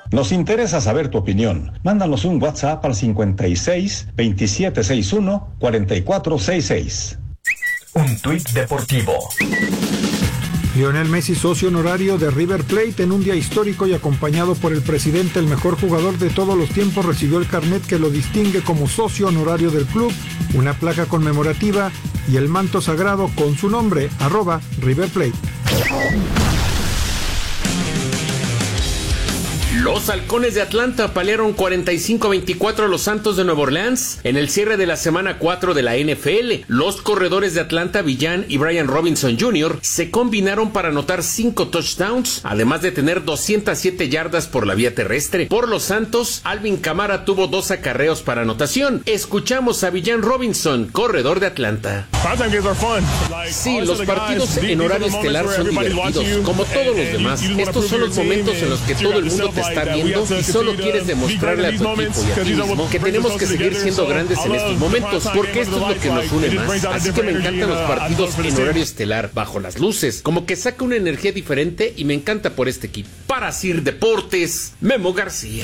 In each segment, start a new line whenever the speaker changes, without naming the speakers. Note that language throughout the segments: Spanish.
Nos interesa saber tu opinión. Mándanos un WhatsApp al 56 2761 4466.
Un tuit deportivo.
Lionel Messi, socio honorario de River Plate, en un día histórico y acompañado por el presidente, el mejor jugador de todos los tiempos, recibió el carnet que lo distingue como socio honorario del club, una placa conmemorativa y el manto sagrado con su nombre, @River Plate.
Los Halcones de Atlanta apalearon 45-24 a los Santos de Nueva Orleans en el cierre de la semana 4 de la NFL. Los corredores de Atlanta, Villan y Brian Robinson Jr., se combinaron para anotar 5 touchdowns, además de tener 207 yardas por la vía terrestre. Por los Santos, Alvin Kamara tuvo 2 acarreos para anotación. Escuchamos a Villan Robinson, corredor de Atlanta. Sí, los partidos en horario estelar son divertidos, como todos los demás. Estos son los momentos en los que todo el mundo te está viendo y solo quieres demostrarle a tu equipo y a ti mismo que tenemos que seguir siendo grandes en estos momentos, porque esto es lo que nos une más. Así que me encantan los partidos en horario estelar, bajo las luces, como que saca una energía diferente y me encanta por este equipo. Para Sir Deportes, Memo García.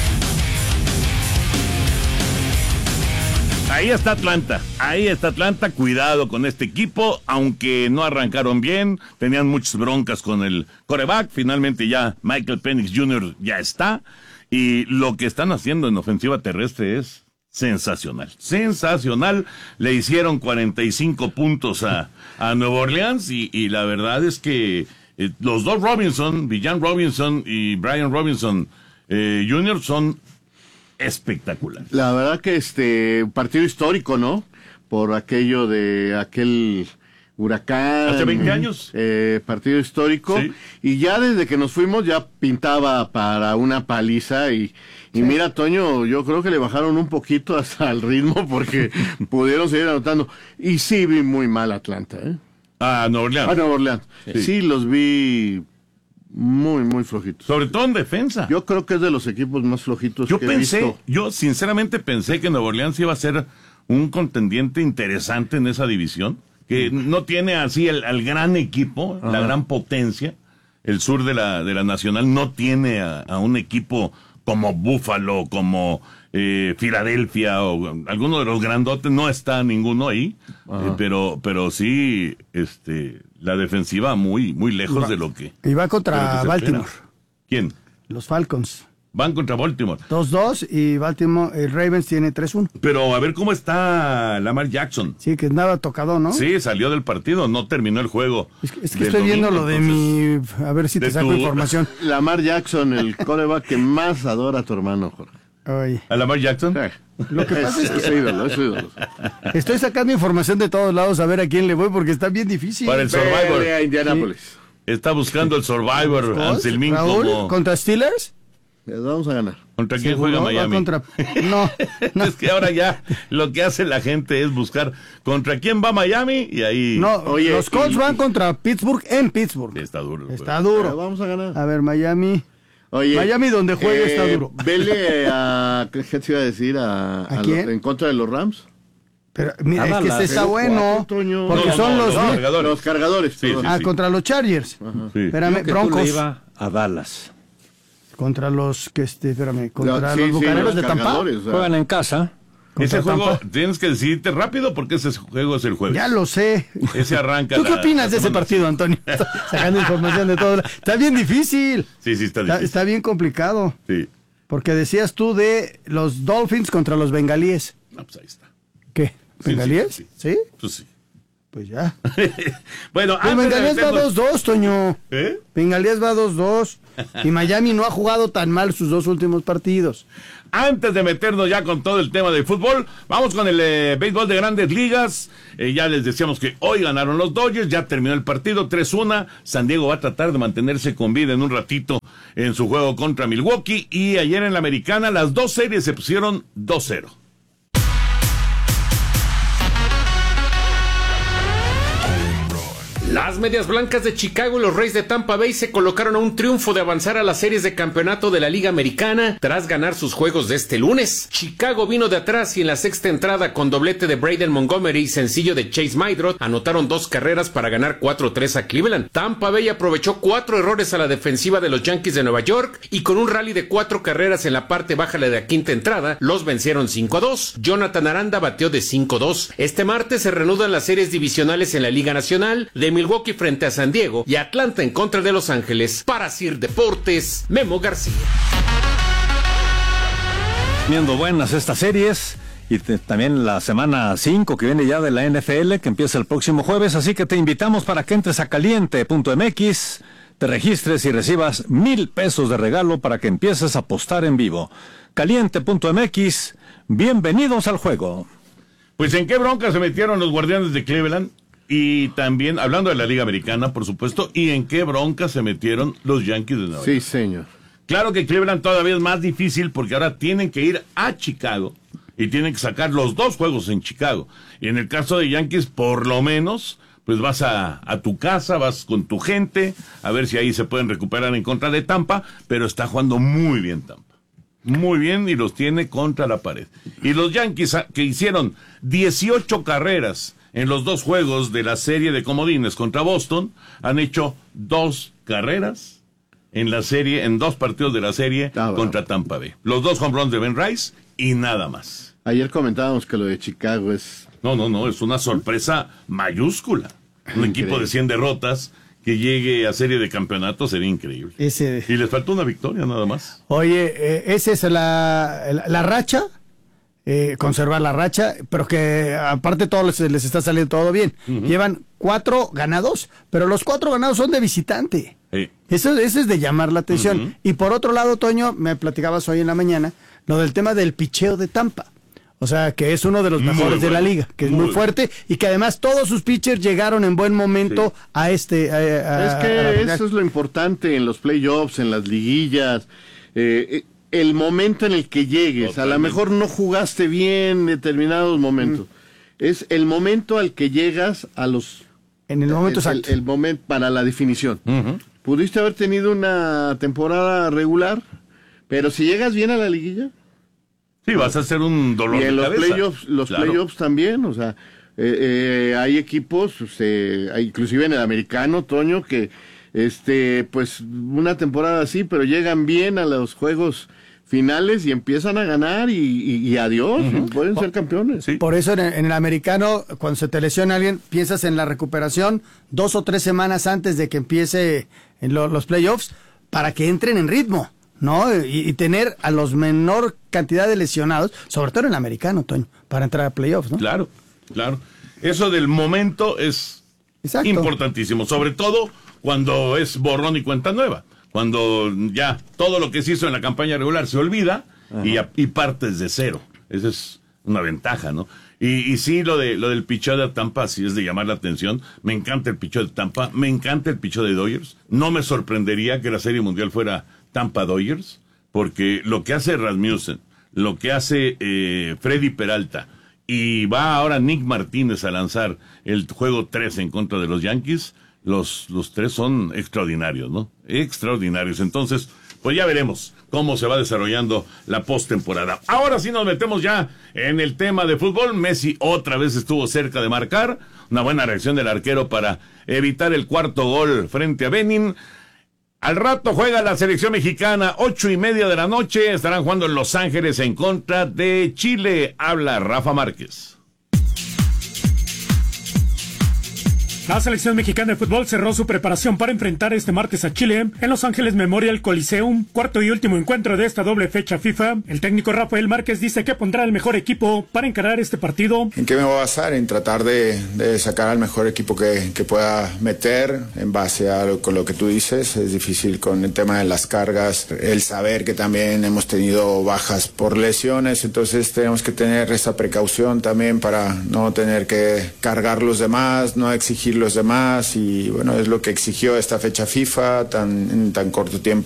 Ahí está Atlanta, cuidado con este equipo, aunque no arrancaron bien, tenían muchas broncas con el quarterback, finalmente ya Michael Penix Jr. ya está, y lo que están haciendo en ofensiva terrestre es sensacional, le hicieron 45 puntos a Nueva Orleans, y la verdad es que los dos Robinson, Villan Robinson y Brian Robinson Jr. son espectacular.
La verdad que partido histórico, ¿no? Por aquello de aquel huracán.
Hace 20 años.
Partido histórico. Sí. Y ya desde que nos fuimos ya pintaba para una paliza y mira, Toño, yo creo que le bajaron un poquito hasta el ritmo porque pudieron seguir anotando. Y sí vi muy mal Atlanta, ¿eh?
Nueva
Orleans. Sí, los vi muy, muy flojitos.
Sobre todo en defensa.
Yo creo que es de los equipos más flojitos que he visto.
Yo sinceramente pensé que Nueva Orleans iba a ser un contendiente interesante en esa división, que no tiene así el gran equipo, la gran potencia. El sur de la Nacional no tiene a un equipo como Buffalo, como Filadelfia o alguno de los grandotes, no está ninguno ahí, pero sí, la defensiva muy lejos de lo que...
Y va contra Baltimore.
¿Quién?
Los Falcons.
Van contra Baltimore.
2-2 y Baltimore, el Ravens tiene 3-1.
Pero a ver cómo está Lamar Jackson.
Sí, que nada tocado, ¿no?
Sí, salió del partido, no terminó el juego.
Es que estoy viendo lo de mi... A ver si te saco información.
Lamar Jackson, el quarterback que más adora a tu hermano, Jorge.
Oye.
¿A Lamar Jackson?
Lo que pasa es que...
Es ídolo.
Estoy sacando información de todos lados a ver a quién le voy porque está bien difícil.
Para el Survivor.
A Indianapolis.
Sí. Está buscando el Survivor, Anselmín, como...
¿Contra Steelers?
Les vamos a ganar.
¿Contra quién juega Miami?
No.
Es que ahora ya lo que hace la gente es buscar contra quién va Miami y ahí...
No, oye, los Colts van contra Pittsburgh en Pittsburgh.
Está duro.
Está duro.
Pero vamos a ganar.
A ver, Miami...
Oye,
Miami donde juegue está duro.
Vele a... ¿Qué te iba a decir? ¿A quién? ¿En contra de los Rams?
Pero mira, es que este está bueno. Porque son los
cargadores.
Sí,
contra los Chargers.
Sí.
Espérame, Broncos.
Le iba a Dallas.
Contra los contra los Bucaneros de Tampa.
Juegan en casa.
Ese juego tienes que decidirte rápido porque ese juego es el jueves.
Ya lo sé.
Ese arranca.
¿Tú qué opinas de ese partido, Antonio? Sacando información de todo. Está bien difícil.
Sí, está difícil.
Está bien complicado.
Sí.
Porque decías tú de los Dolphins contra los bengalíes.
No, pues ahí está.
¿Qué? ¿Bengalíes?
Sí. Pues sí.
Pues ya.
Bueno,
Bengalíes va 2-2, Toño. Bengalíes va 2-2. Y Miami no ha jugado tan mal sus 2 últimos partidos.
Antes de meternos ya con todo el tema del fútbol, vamos con el béisbol de Grandes Ligas. Ya les decíamos que hoy ganaron los Dodgers, ya terminó el partido 3-1. San Diego va a tratar de mantenerse con vida en un ratito en su juego contra Milwaukee. Y ayer en la Americana las 2 series se pusieron 2-0.
Las Medias Blancas de Chicago y los Rays de Tampa Bay se colocaron a un triunfo de avanzar a las series de campeonato de la Liga Americana tras ganar sus juegos de este lunes. Chicago vino de atrás y en la sexta entrada con doblete de Braden Montgomery y sencillo de Chase Maidrot anotaron 2 carreras para ganar 4-3 a Cleveland. Tampa Bay aprovechó 4 errores a la defensiva de los Yankees de Nueva York y con un rally de 4 carreras en la parte baja de la quinta entrada los vencieron 5-2. Jonathan Aranda bateó de 5-2. Este martes se reanudan las series divisionales en la Liga Nacional de Milwaukee frente a San Diego y Atlanta en contra de Los Ángeles. Para Sir Deportes, Memo García.
Viendo buenas estas series y también la semana 5 que viene ya de la NFL que empieza el próximo jueves, así que te invitamos para que entres a caliente.mx, te registres y recibas $1,000 de regalo para que empieces a apostar en vivo. Caliente.mx, bienvenidos al juego.
Pues en qué bronca se metieron los Guardianes de Cleveland. Y también, hablando de la Liga Americana, por supuesto, y en qué bronca se metieron los Yankees de Nueva York.
Sí, señor.
Claro que Cleveland todavía es más difícil porque ahora tienen que ir a Chicago y tienen que sacar los 2 juegos en Chicago. Y en el caso de Yankees, por lo menos, pues vas a tu casa, vas con tu gente, a ver si ahí se pueden recuperar en contra de Tampa, pero está jugando muy bien Tampa. Muy bien, y los tiene contra la pared. Y los Yankees, que hicieron 18 carreras en los 2 juegos de la serie de comodines contra Boston, han hecho 2 carreras en la serie, en 2 partidos de la serie contra Tampa Bay. Los 2 home runs de Ben Rice y nada más.
Ayer comentábamos que lo de Chicago es...
No, es una sorpresa mayúscula. Un equipo de 100 derrotas que llegue a serie de campeonatos sería increíble. Y les faltó una victoria nada más.
Oye, esa es la racha. Conservar la racha, pero que aparte todo les está saliendo todo bien. Llevan 4 ganados, pero los 4 ganados son de visitante. Eso es de llamar la atención. Y por otro lado, Toño, me platicabas hoy en la mañana lo del tema del picheo de Tampa. O sea, que es uno de los mejores de la liga, que es muy fuerte y que además todos sus pitchers llegaron en buen momento a
es que eso es lo importante en los playoffs, en las liguillas. El momento en el que llegues. Totalmente. A lo mejor no jugaste bien en determinados momentos. Es el momento al que llegas a los...
En el momento exacto.
El momento para la definición. Pudiste haber tenido una temporada regular, pero si llegas bien a la liguilla...
Sí, vas a hacer un dolor de cabeza.
Los playoffs también, o sea, hay equipos, inclusive en el americano, Toño, que pues una temporada así, pero llegan bien a los juegos finales y empiezan a ganar y adiós, pueden ser campeones.
Sí. Por eso en el americano, cuando se te lesiona alguien, piensas en la recuperación 2 o 3 semanas antes de que empiece en los playoffs para que entren en ritmo, ¿no? Y tener a los menor cantidad de lesionados, sobre todo en el americano, Toño, para entrar a playoffs, ¿no?
Claro. Eso del momento es importantísimo, sobre todo cuando es borrón y cuenta nueva. Cuando ya todo lo que se hizo en la campaña regular se olvida y partes de cero. Esa es una ventaja, ¿no? Y sí, lo del picheo de Tampa sí es de llamar la atención. Me encanta el picheo de Tampa, me encanta el picheo de Dodgers. No me sorprendería que la Serie Mundial fuera Tampa-Dodgers, porque lo que hace Rasmussen, lo que hace Freddy Peralta, y va ahora Nick Martínez a lanzar el juego 3 en contra de los Yankees, los 3 son extraordinarios, ¿no? Extraordinarios. Entonces, pues ya veremos cómo se va desarrollando la postemporada. Ahora sí nos metemos ya en el tema de fútbol. Messi otra vez estuvo cerca de marcar. Una buena reacción del arquero para evitar el 4º gol frente a Benin. Al rato juega la selección mexicana, 8:30 de la noche. Estarán jugando en Los Ángeles en contra de Chile. Habla Rafa Márquez.
La selección mexicana de fútbol cerró su preparación para enfrentar este martes a Chile en Los Ángeles Memorial Coliseum, 4º y último encuentro de esta doble fecha FIFA. El técnico Rafael Márquez dice que pondrá el mejor equipo para encarar este partido.
¿En qué me voy a basar? En tratar de sacar al mejor equipo que pueda meter en base a con lo que tú dices. Es difícil con el tema de las cargas, el saber que también hemos tenido bajas por lesiones, entonces tenemos que tener esa precaución también para no tener que cargar los demás, no exigir los demás, y bueno, es lo que exigió esta fecha FIFA, en tan corto tiempo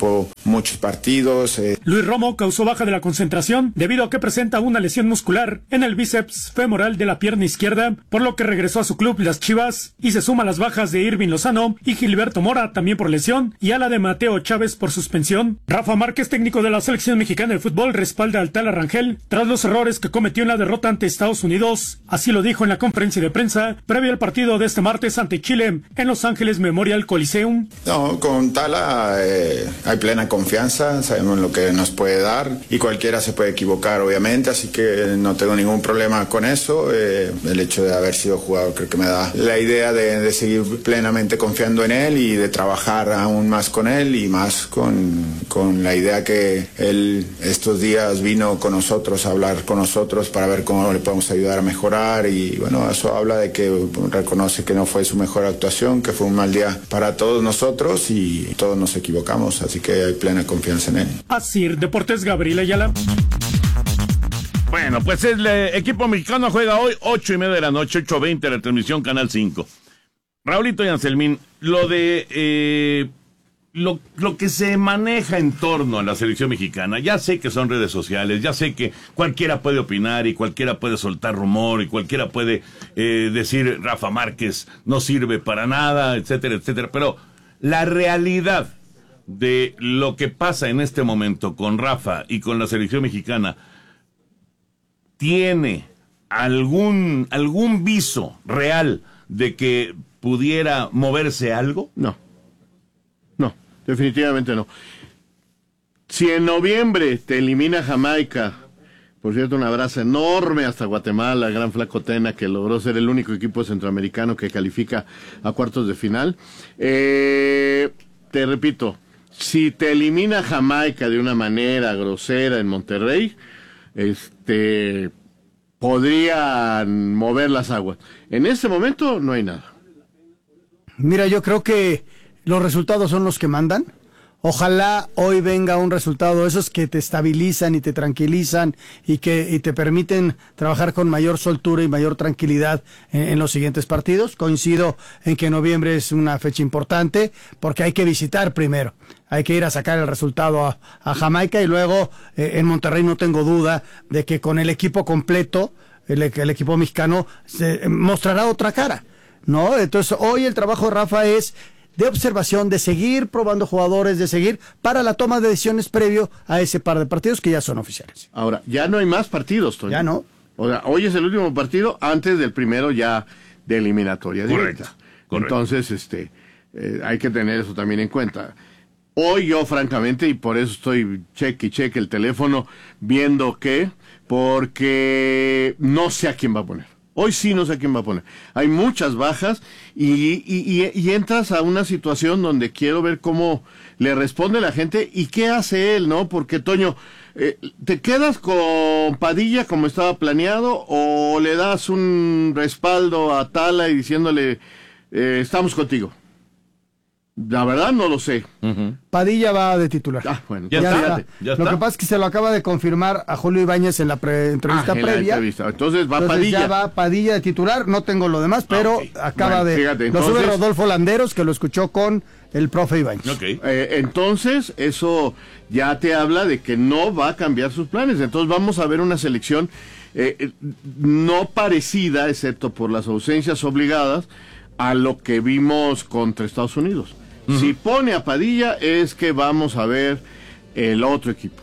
muchos partidos.
Luis Romo causó baja de la concentración debido a que presenta una lesión muscular en el bíceps femoral de la pierna izquierda, por lo que regresó a su club, las Chivas, y se suma a las bajas de Irving Lozano y Gilberto Mora, también por lesión, y a la de Mateo Chávez por suspensión. Rafa Márquez, técnico de la selección mexicana de fútbol, respalda al Tala Rangel tras los errores que cometió en la derrota ante Estados Unidos. Así lo dijo en la conferencia de prensa previo al partido de este martes ante Chile en Los Ángeles Memorial Coliseum.
No, con Tala hay plena confianza, sabemos lo que nos puede dar y cualquiera se puede equivocar, obviamente, así que no tengo ningún problema con eso. El hecho de haber sido jugador creo que me da la idea de seguir plenamente confiando en él y de trabajar aún más con él y más con la idea que él estos días vino con nosotros a hablar con nosotros para ver cómo le podemos ayudar a mejorar, y bueno, eso habla de que reconoce que no fue su mejor actuación, que fue un mal día para todos nosotros y todos nos equivocamos, así que hay plena confianza en él.
Así, Deportes, Gabriel Ayala.
Bueno, pues el equipo mexicano juega hoy 8:30 de la noche, 8:20 la transmisión Canal 5. Raulito y Anselmín, lo de lo que se maneja en torno a la selección mexicana, ya sé que son redes sociales, ya sé que cualquiera puede opinar y cualquiera puede soltar rumor y cualquiera puede decir Rafa Márquez no sirve para nada, etcétera, etcétera, pero la realidad de lo que pasa en este momento con Rafa y con la selección mexicana, ¿tiene algún viso real de que pudiera moverse algo?
No, definitivamente no. Si en noviembre te elimina Jamaica, por cierto, un abrazo enorme hasta Guatemala, gran Flaco Tena, que logró ser el único equipo centroamericano que califica a cuartos de final. Te repito, si te elimina Jamaica de una manera grosera en Monterrey, podrían mover las aguas. En este momento no hay nada.
Mira, yo creo que los resultados son los que mandan. Ojalá hoy venga un resultado de esos que te estabilizan y te tranquilizan y te permiten trabajar con mayor soltura y mayor tranquilidad en los siguientes partidos. Coincido en que noviembre es una fecha importante porque hay que visitar primero. Hay que ir a sacar el resultado a Jamaica y luego en Monterrey no tengo duda de que con el equipo completo, el equipo mexicano se mostrará otra cara, ¿no? Entonces hoy el trabajo de Rafa es de observación, de seguir probando jugadores, de seguir para la toma de decisiones previo a ese par de partidos que ya son oficiales.
Ahora, ya no hay más partidos, Toño.
Ya no.
O sea, hoy es el último partido antes del primero ya de eliminatoria directa.
Correcto.
Entonces, hay que tener eso también en cuenta. Hoy yo, francamente, y por eso estoy cheque el teléfono, viendo porque no sé a quién va a poner. Hoy sí no sé a quién va a poner. Hay muchas bajas y entras a una situación donde quiero ver cómo le responde la gente y qué hace él, ¿no? Porque, Toño, ¿te quedas con Padilla como estaba planeado o le das un respaldo a Tala y diciéndole, estamos contigo? La verdad no lo sé.
Padilla va de titular.
Bueno,
ya está. Lo que pasa es que se lo acaba de confirmar a Julio Ibáñez en la entrevista previa.
Entonces va Padilla.
Ya va Padilla de titular, no tengo lo demás, pero acaba lo sube Rodolfo Landeros, que lo escuchó con el profe Ibáñez.
Entonces, eso ya te habla de que no va a cambiar sus planes. Entonces vamos a ver una selección no parecida, excepto por las ausencias obligadas, a lo que vimos contra Estados Unidos. Si pone a Padilla es que vamos a ver el otro equipo.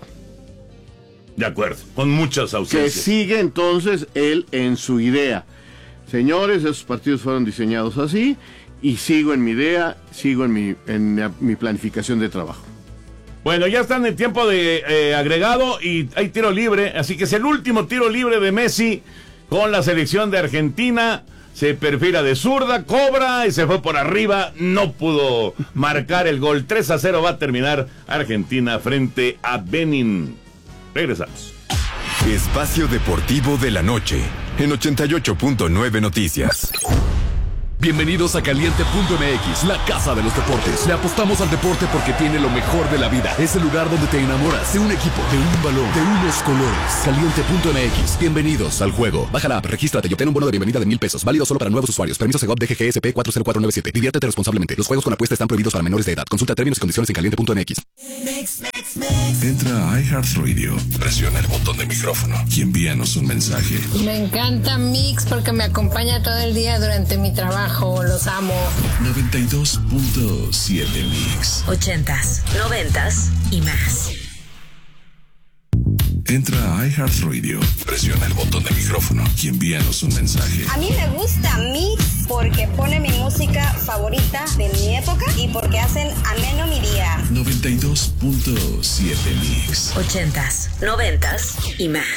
De acuerdo, con muchas ausencias.
Que sigue entonces él en su idea. Señores, esos partidos fueron diseñados así y sigo en mi idea, sigo en mi planificación de trabajo.
Bueno, ya están en tiempo de agregado y hay tiro libre, así que es el último tiro libre de Messi con la selección de Argentina. Se perfila de zurda, cobra y se fue por arriba, no pudo marcar el gol. 3-0 va a terminar Argentina frente a Benin. Regresamos.
Espacio Deportivo de la Noche en 88.9 Noticias.
Bienvenidos a Caliente.mx, la casa de los deportes. Le apostamos al deporte porque tiene lo mejor de la vida. Es el lugar donde te enamoras de un equipo, de un balón, de unos colores. Caliente.mx, bienvenidos al juego. Baja la app, regístrate y obtén un bono de bienvenida de $1,000. Válido solo para nuevos usuarios. Permiso Segov DGGSP 40497. Diviértete responsablemente. Los juegos con apuesta están prohibidos para menores de edad. Consulta términos y condiciones en Caliente.mx.
Entra a iHeartRadio, presiona el botón de micrófono y envíanos un mensaje.
Me encanta Mix porque me acompaña todo el día durante mi trabajo. Los amo.
92.7 Mix.
80s, 90s y más.
Entra a iHeartRadio, presiona el botón de micrófono y envíanos un mensaje.
A mí me gusta Mix porque pone mi música favorita de mi época y porque hacen ameno mi día.
92.7 Mix.
80s, 90s y más.